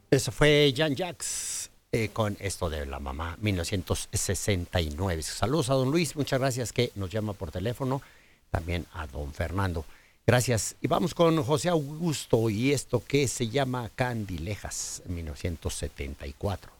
Eso fue Jan Jax con esto de la mamá, 1969. Saludos a don Luis, muchas gracias que nos llama por teléfono. También a don Fernando. Gracias. Y vamos con José Augusto y esto que se llama Candilejas, 1974.